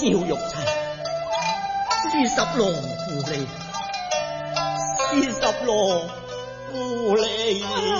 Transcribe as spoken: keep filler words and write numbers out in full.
趙玉嬋，是十郎負你，是十郎負你。